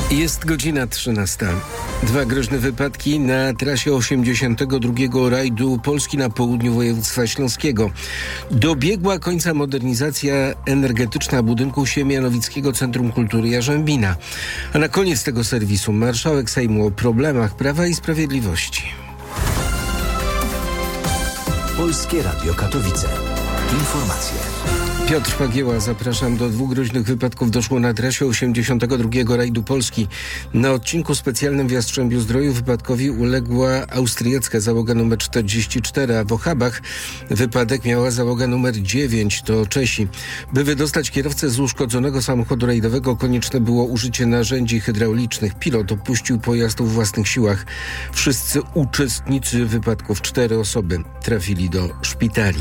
Jest godzina 13. Dwa groźne wypadki na trasie 82 rajdu Polski na południu województwa śląskiego. Dobiegła końca modernizacja energetyczna budynku Siemianowickiego Centrum Kultury Jarzębina. A na koniec tego serwisu marszałek Sejmu o problemach Prawa i Sprawiedliwości. Polskie Radio Katowice. Informacje. Piotr Pagieła, zapraszam. Do dwóch groźnych wypadków doszło na trasie 82 rajdu Polski. Na odcinku specjalnym w Jastrzębiu-Zdroju wypadkowi uległa austriacka załoga numer 44, a w Ochabach wypadek miała załoga numer 9, to Czesi. By wydostać kierowcę z uszkodzonego samochodu rajdowego, konieczne było użycie narzędzi hydraulicznych. Pilot opuścił pojazd o własnych siłach. Wszyscy uczestnicy wypadków, 4 osoby, trafili do szpitali.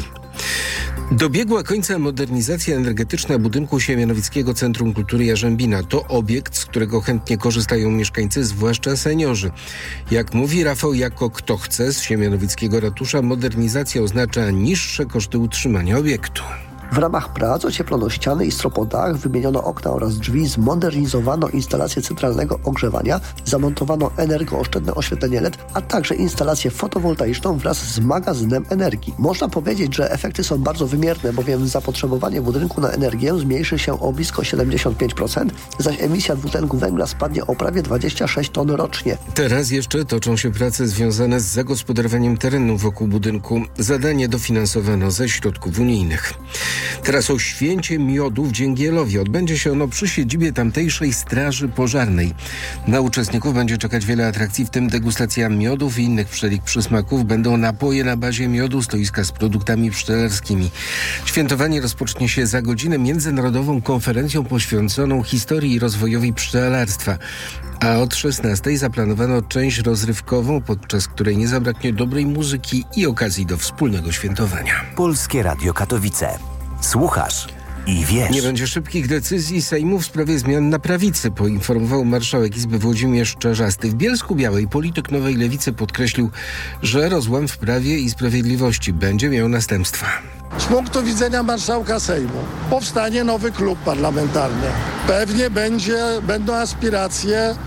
Dobiegła końca modernizacja energetyczna budynku Siemianowickiego Centrum Kultury Jarzębina. To obiekt, z którego chętnie korzystają mieszkańcy, zwłaszcza seniorzy. Jak mówi Rafał Jako, kto chce, z Siemianowickiego ratusza, modernizacja oznacza niższe koszty utrzymania obiektu. W ramach prac ocieplono ściany i stropodach, wymieniono okna oraz drzwi, zmodernizowano instalację centralnego ogrzewania, zamontowano energooszczędne oświetlenie LED, a także instalację fotowoltaiczną wraz z magazynem energii. Można powiedzieć, że efekty są bardzo wymierne, bowiem zapotrzebowanie budynku na energię zmniejszy się o blisko 75%, zaś emisja dwutlenku węgla spadnie o prawie 26 ton rocznie. Teraz jeszcze toczą się prace związane z zagospodarowaniem terenu wokół budynku. Zadanie dofinansowano ze środków unijnych. Teraz o święcie miodu w Dzięgielowie. Odbędzie się ono przy siedzibie tamtejszej Straży Pożarnej. Na uczestników będzie czekać wiele atrakcji, w tym degustacja miodów i innych wszelik przysmaków. Będą napoje na bazie miodu, stoiska z produktami pszczelarskimi. Świętowanie rozpocznie się za godzinę międzynarodową konferencją poświęconą historii i rozwojowi pszczelarstwa. A od 16:00 zaplanowano część rozrywkową, podczas której nie zabraknie dobrej muzyki i okazji do wspólnego świętowania. Polskie Radio Katowice. Słuchasz i wiesz. Nie będzie szybkich decyzji Sejmu w sprawie zmian na prawicy, poinformował marszałek Izby Włodzimierz Czarzasty. W Bielsku-Białej polityk Nowej Lewicy podkreślił, że rozłam w Prawie i Sprawiedliwości będzie miał następstwa. Z punktu widzenia marszałka Sejmu powstanie nowy klub parlamentarny. Pewnie będą aspiracje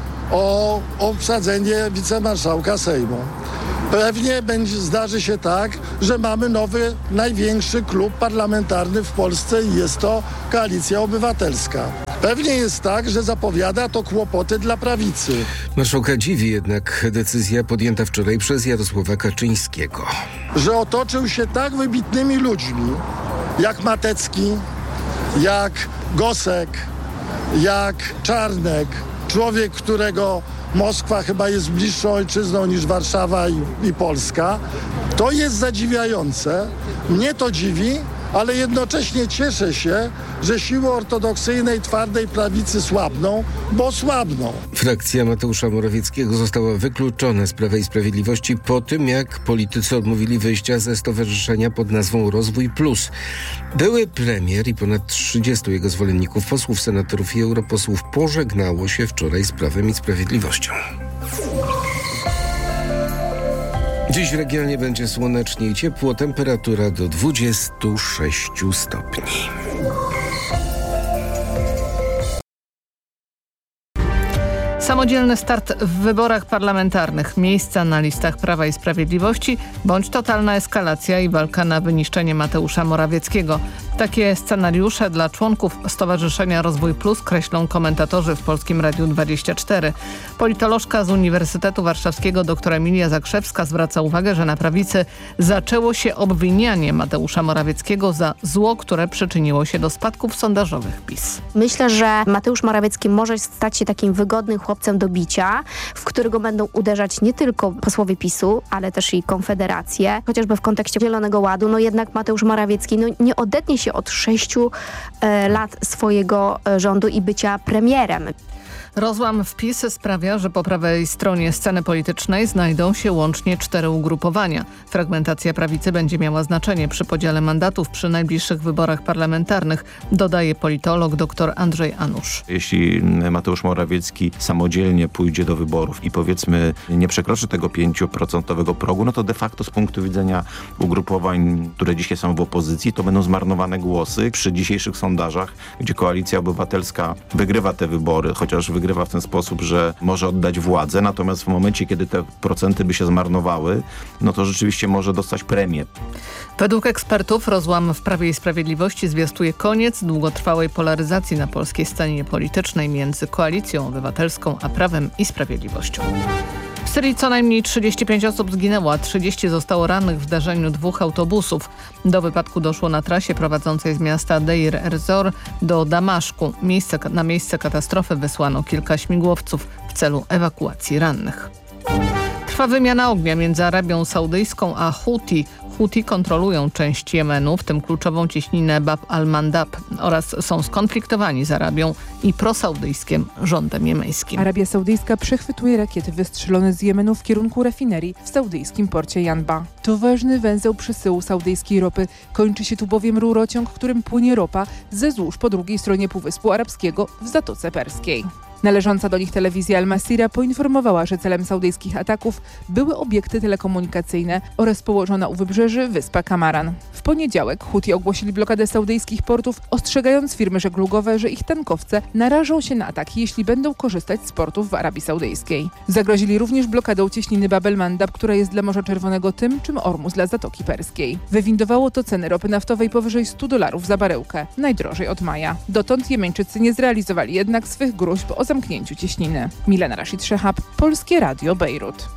o obsadzenie wicemarszałka Sejmu. Pewnie zdarzy się tak, że mamy nowy, największy klub parlamentarny w Polsce i jest to Koalicja Obywatelska. Pewnie jest tak, że zapowiada to kłopoty dla prawicy. Marszałka dziwi jednak decyzja podjęta wczoraj przez Jarosława Kaczyńskiego. Że otoczył się tak wybitnymi ludźmi, jak Matecki, jak Gosek, jak Czarnek, człowiek, którego Moskwa chyba jest bliższą ojczyzną niż Warszawa i Polska. To jest zadziwiające. Mnie to dziwi, ale jednocześnie cieszę się, że siły ortodoksyjnej, twardej prawicy słabną, bo słabną. Frakcja Mateusza Morawieckiego została wykluczona z Prawa i Sprawiedliwości po tym, jak politycy odmówili wyjścia ze stowarzyszenia pod nazwą Rozwój Plus. Były premier i ponad 30 jego zwolenników, posłów, senatorów i europosłów pożegnało się wczoraj z Prawem i Sprawiedliwością. Dziś w regionie będzie słonecznie i ciepło, temperatura do 26 stopni. Samodzielny start w wyborach parlamentarnych, miejsca na listach Prawa i Sprawiedliwości bądź totalna eskalacja i walka na wyniszczenie Mateusza Morawieckiego. Takie scenariusze dla członków Stowarzyszenia Rozwój Plus kreślą komentatorzy w Polskim Radiu 24. Politolożka z Uniwersytetu Warszawskiego dr Emilia Zakrzewska zwraca uwagę, że na prawicy zaczęło się obwinianie Mateusza Morawieckiego za zło, które przyczyniło się do spadków sondażowych PiS. Myślę, że Mateusz Morawiecki może stać się takim wygodnym chłopcem do bicia, w którego będą uderzać nie tylko posłowie PiS-u, ale też i Konfederację. Chociażby w kontekście Zielonego Ładu, no jednak Mateusz Morawiecki nie odetnie się od 6 lat swojego rządu i bycia premierem. Rozłam w PiS sprawia, że po prawej stronie sceny politycznej znajdą się łącznie 4 ugrupowania. Fragmentacja prawicy będzie miała znaczenie przy podziale mandatów przy najbliższych wyborach parlamentarnych, dodaje politolog dr Andrzej Anusz. Jeśli Mateusz Morawiecki samodzielnie samodzielnie pójdzie do wyborów i powiedzmy nie przekroczy tego 5% progu, no to de facto z punktu widzenia ugrupowań, które dzisiaj są w opozycji, to będą zmarnowane głosy. Przy dzisiejszych sondażach, gdzie Koalicja Obywatelska wygrywa te wybory, chociaż wygrywa w ten sposób, że może oddać władzę, natomiast w momencie, kiedy te procenty by się zmarnowały, no to rzeczywiście może dostać premię. Według ekspertów rozłam w Prawie i Sprawiedliwości zwiastuje koniec długotrwałej polaryzacji na polskiej scenie politycznej między Koalicją Obywatelską a Prawem i Sprawiedliwością. W Syrii co najmniej 35 osób zginęło, a 30 zostało rannych w zdarzeniu 2 autobusów. Do wypadku doszło na trasie prowadzącej z miasta Deir ez-Zor do Damaszku. Na miejsce katastrofy wysłano kilka śmigłowców w celu ewakuacji rannych. Trwa wymiana ognia między Arabią Saudyjską a Huti. Huti kontrolują część Jemenu, w tym kluczową cieśninę Bab al-Mandab, oraz są skonfliktowani z Arabią i prosaudyjskim rządem jemeńskim. Arabia Saudyjska przechwytuje rakiety wystrzelone z Jemenu w kierunku rafinerii w saudyjskim porcie Janba. To ważny węzeł przesyłu saudyjskiej ropy. Kończy się tu bowiem rurociąg, którym płynie ropa ze złóż po drugiej stronie Półwyspu Arabskiego w Zatoce Perskiej. Należąca do nich telewizja Al Masira poinformowała, że celem saudyjskich ataków były obiekty telekomunikacyjne oraz położona u wybrzeży wyspa Kamaran. W poniedziałek Huti ogłosili blokadę saudyjskich portów, ostrzegając firmy żeglugowe, że ich tankowce narażą się na ataki, jeśli będą korzystać z portów w Arabii Saudyjskiej. Zagrozili również blokadą cieśniny Bab el-Mandab, która jest dla Morza Czerwonego tym, czym Ormus dla Zatoki Perskiej. Wywindowało to ceny ropy naftowej powyżej $100 za baryłkę, najdrożej od maja. Dotąd Jemeńczycy nie zrealizowali jednak swych gruźb o zamknięciu cieśniny. Milena Rashid Szehab, Polskie Radio Bejrut.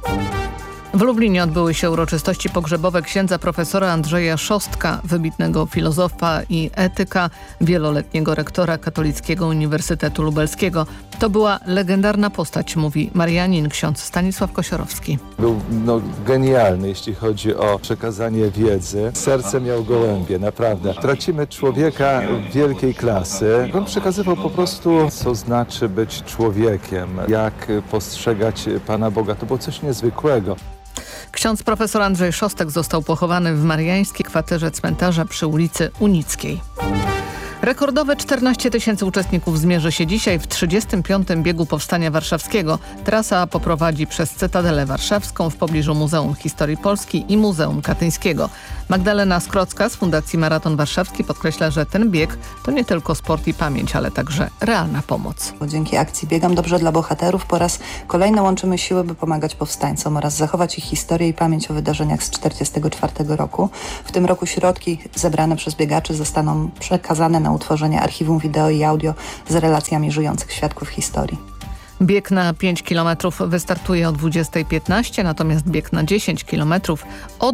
W Lublinie odbyły się uroczystości pogrzebowe księdza profesora Andrzeja Szostka, wybitnego filozofa i etyka, wieloletniego rektora Katolickiego Uniwersytetu Lubelskiego. To była legendarna postać, mówi marianin ksiądz Stanisław Kosiorowski. Był genialny, jeśli chodzi o przekazanie wiedzy. Serce miał gołębie, naprawdę. Tracimy człowieka wielkiej klasy. On przekazywał po prostu, co znaczy być człowiekiem, jak postrzegać Pana Boga. To było coś niezwykłego. Ksiądz profesor Andrzej Szostek został pochowany w mariańskiej kwaterze cmentarza przy ulicy Unickiej. Rekordowe 14 000 uczestników zmierzy się dzisiaj w 35. biegu Powstania Warszawskiego. Trasa poprowadzi przez Cytadelę Warszawską w pobliżu Muzeum Historii Polski i Muzeum Katyńskiego. Magdalena Skrocka z Fundacji Maraton Warszawski podkreśla, że ten bieg to nie tylko sport i pamięć, ale także realna pomoc. Dzięki akcji Biegam Dobrze dla Bohaterów po raz kolejny łączymy siły, by pomagać powstańcom oraz zachować ich historię i pamięć o wydarzeniach z 1944 roku. W tym roku środki zebrane przez biegaczy zostaną przekazane na utworzenie archiwum wideo i audio z relacjami żyjących świadków historii. Bieg na 5 km wystartuje o 20:15, natomiast bieg na 10 km o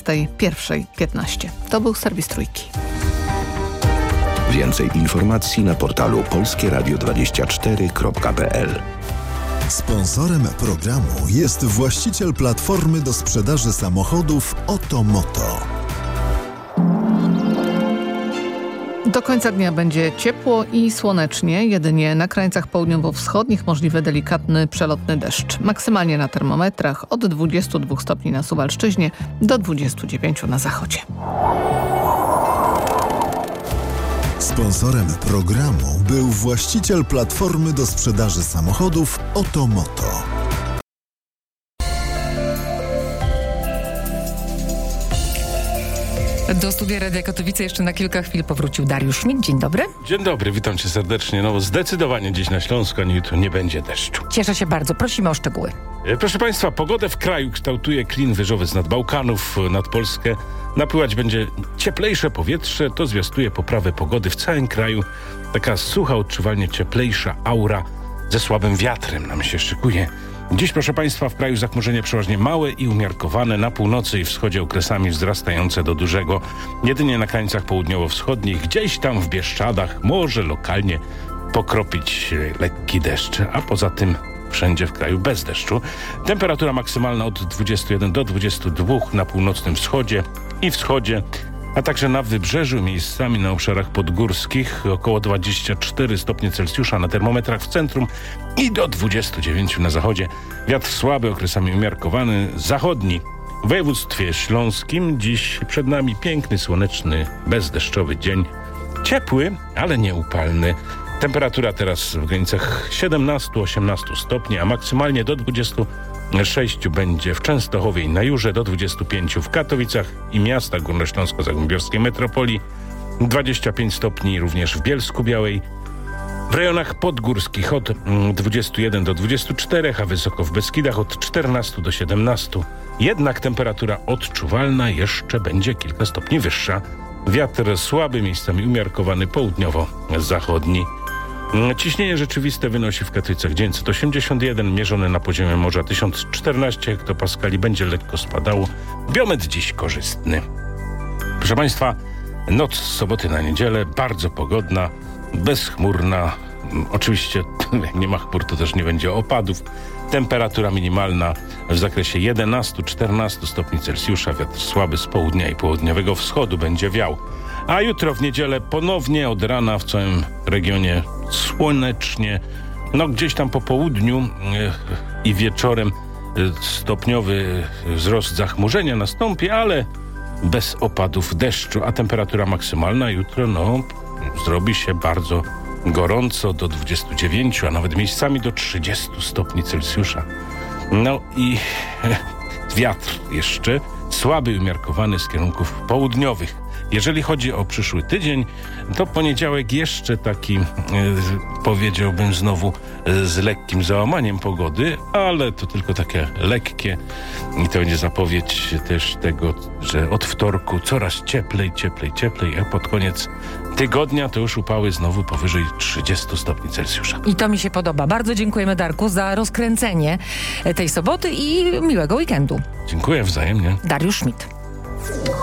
21:15. To był serwis Trójki. Więcej informacji na portalu polskieradio24.pl. Sponsorem programu jest właściciel platformy do sprzedaży samochodów Otomoto. Do końca dnia będzie ciepło i słonecznie, jedynie na krańcach południowo-wschodnich możliwy delikatny przelotny deszcz. Maksymalnie na termometrach od 22 stopni na Suwalszczyźnie do 29 na zachodzie. Sponsorem programu był właściciel platformy do sprzedaży samochodów Otomoto. Do studia Radia Katowice jeszcze na kilka chwil powrócił Dariusz Szmit. Dzień dobry. Dzień dobry, witam cię serdecznie. No zdecydowanie dziś na Śląsku, ani jutro nie będzie deszczu. Cieszę się bardzo. Prosimy o szczegóły. Proszę państwa, pogodę w kraju kształtuje klin wyżowy z nad Bałkanów nad Polskę. Napływać będzie cieplejsze powietrze, to zwiastuje poprawę pogody w całym kraju. Taka sucha, odczuwalnie cieplejsza aura ze słabym wiatrem nam się szykuje. Dziś, proszę państwa, w kraju zachmurzenie przeważnie małe i umiarkowane, na północy i wschodzie okresami wzrastające do dużego. Jedynie na krańcach południowo-wschodnich, gdzieś tam w Bieszczadach może lokalnie pokropić lekki deszcz, a poza tym wszędzie w kraju bez deszczu. Temperatura maksymalna od 21 do 22 na północnym wschodzie i wschodzie, a także na wybrzeżu, miejscami na obszarach podgórskich około 24 stopnie Celsjusza na termometrach w centrum i do 29 na zachodzie. Wiatr słaby, okresami umiarkowany, zachodni. W województwie śląskim dziś przed nami piękny, słoneczny, bezdeszczowy dzień. Ciepły, ale nie upalny. Temperatura teraz w granicach 17-18 stopni, a maksymalnie do 26 będzie w Częstochowie i na Jurze, do 25 w Katowicach i miastach górnośląsko-zagłębiowskiej metropolii, 25 stopni również w Bielsku-Białej, w rejonach podgórskich od 21 do 24, a wysoko w Beskidach od 14 do 17. Jednak temperatura odczuwalna jeszcze będzie kilka stopni wyższa. Wiatr słaby, miejscami umiarkowany, południowo-zachodni. Ciśnienie rzeczywiste wynosi w Katowicach 981, mierzone na poziomie morza 1014 hektopaskali, będzie lekko spadało. Biometr dziś korzystny. Proszę Państwa, noc z soboty na niedzielę bardzo pogodna, bezchmurna. Oczywiście jak nie ma chmur, to też nie będzie opadów. Temperatura minimalna w zakresie 11-14 stopni Celsjusza. Wiatr słaby z południa i południowego wschodu będzie wiał. A jutro w niedzielę ponownie od rana w całym regionie słonecznie. Gdzieś tam po południu i wieczorem stopniowy wzrost zachmurzenia nastąpi, ale bez opadów deszczu. A temperatura maksymalna jutro zrobi się bardzo gorąco, do 29, a nawet miejscami do 30 stopni Celsjusza. I wiatr jeszcze słaby i umiarkowany z kierunków południowych. Jeżeli chodzi o przyszły tydzień, to poniedziałek jeszcze taki, powiedziałbym znowu, z lekkim załamaniem pogody, ale to tylko takie lekkie i to będzie zapowiedź też tego, że od wtorku coraz cieplej, a pod koniec tygodnia to już upały znowu powyżej 30 stopni Celsjusza. I to mi się podoba. Bardzo dziękujemy, Darku, za rozkręcenie tej soboty i miłego weekendu. Dziękuję wzajemnie. Dariusz Schmidt.